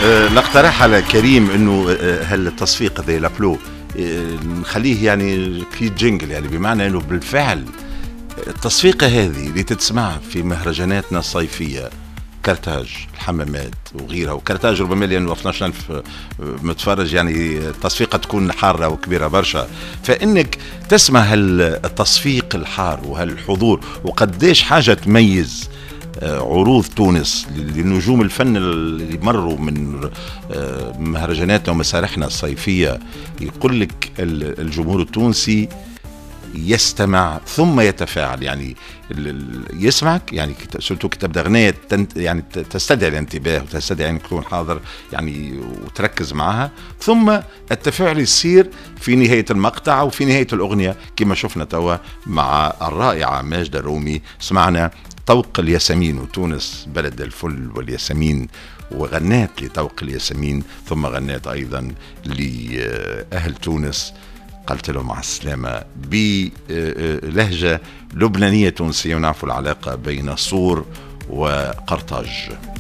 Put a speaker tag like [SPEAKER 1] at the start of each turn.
[SPEAKER 1] نقترح على كريم انه هالتصفيق ذي لابلو نخليه يعني كي جينجل، يعني بمعنى انه بالفعل التصفيقة هذه اللي تتسمع في مهرجاناتنا الصيفية، كرتاج، الحمامات وغيرها، وكرتاج ربما لأنه 12,000 متفرج، يعني التصفيقة تكون حارة وكبيرة برشا، فإنك تسمع هالتصفيق الحار وهالحضور وقديش حاجة تميز عروض تونس لنجوم الفن اللي مروا من مهرجاناتنا ومسارحنا الصيفية. يقول لك الجمهور التونسي يستمع ثم يتفاعل، يعني يسمعك، يعني سورتو كي تبدا اغنيه يعني تستدعي الانتباه وتستدعي انك تكون حاضر يعني وتركز معها، ثم التفاعل يصير في نهايه المقطع وفي نهايه الاغنيه كما شفنا توا مع الرائعه ماجدة الرومي. سمعنا طوق الياسمين، وتونس بلد الفل والياسمين، وغنات لطوق الياسمين، ثم غنات ايضا لاهل تونس، قلت له مع السلامة بلهجة لبنانية تونسية، ونعرف العلاقة بين صور وقرطاج.